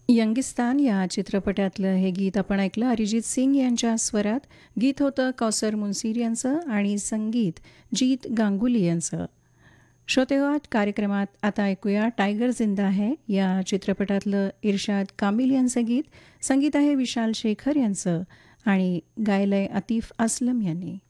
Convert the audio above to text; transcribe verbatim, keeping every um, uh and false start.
यंगिस्तान या चित्रपटातलं हे गीत आपण ऐकलं अरिजित सिंग यांच्या स्वरात. गीत होतं कौसर मुन्सीर यांचं आणि संगीत जीत गांगुली यांचं. श्रोतेवाद कार्यक्रमात आता ऐकूया टायगर जिंदा है या चित्रपटातलं इर्शाद कामिल यांचं गीत. संगीत आहे विशाल शेखर यांचं आणि गायलंय अतीफ असलम यांनी.